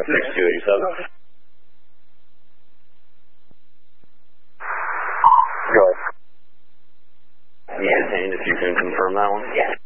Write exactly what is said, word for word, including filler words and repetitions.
five six two eight seven. Go ahead. Yeah, Dane, if you can confirm that one. Yeah.